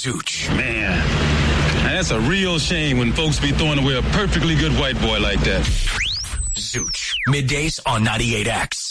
Zooch. Man, that's a real shame when folks be throwing away a perfectly good white boy like that. Zooch. Middays on 98X.